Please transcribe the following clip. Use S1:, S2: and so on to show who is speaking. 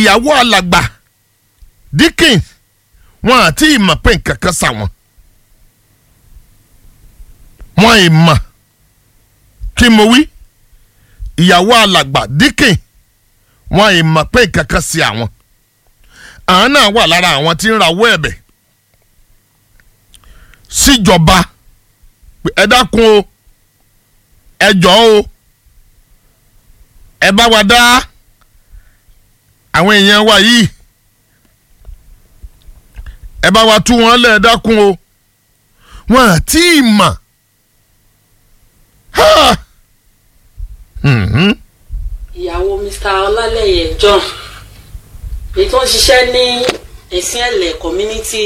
S1: ìyàwó alàgbà Dickens wọn àti ìmọ̀ pé nǹkan kan sà wọn ìmọ̀ kí mo wí ìyàwó alàgbà Dickens wọn ìmọ̀ pé nǹkan kan sí àwọn náà wà lára àwọn tí ń rawọ́ ẹ̀bẹ̀ síjọba ẹ dákun o ẹ jọ̀ọ́ o ẹ bá wa dá àwọn èèyàn wa yìí ẹ bá wa tú wọn lẹ̀ ẹ dákun o wọn àti ìmọ̀
S2: ìyàwó Mr. Ọlálẹyẹ John èyí tó ń ṣiṣẹ́ ní Ẹ̀sìn Ẹ̀lẹ̀ community